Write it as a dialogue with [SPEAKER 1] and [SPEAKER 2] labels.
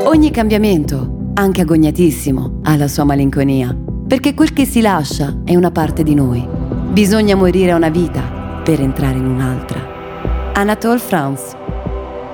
[SPEAKER 1] Ogni cambiamento, anche agognatissimo, ha la sua malinconia, perché quel che si lascia è una parte di noi. Bisogna morire a una vita per entrare in un'altra. Anatole France.